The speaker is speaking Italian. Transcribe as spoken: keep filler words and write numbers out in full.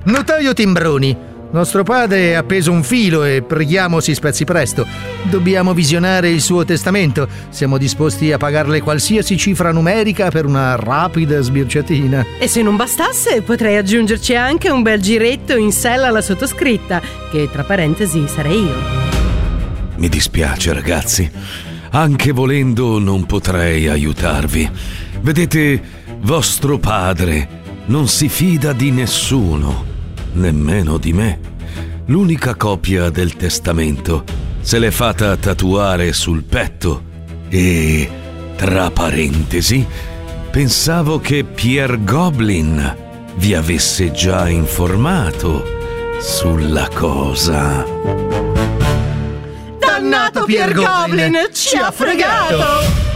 Notaio Timbroni, nostro padre ha appeso un filo e preghiamo si spezzi presto. Dobbiamo visionare il suo testamento. Siamo disposti a pagarle qualsiasi cifra numerica per una rapida sbirciatina. E se non bastasse, potrei aggiungerci anche un bel giretto in sella alla sottoscritta, che tra parentesi sarei io. Mi dispiace, ragazzi. Anche volendo non potrei aiutarvi. Vedete, vostro padre non si fida di nessuno, nemmeno di me. L'unica copia del testamento se l'è fatta tatuare sul petto e, tra parentesi, pensavo che Pierre Goblin vi avesse già informato sulla cosa. Dannato Pierre Goblin, ci ha fregato!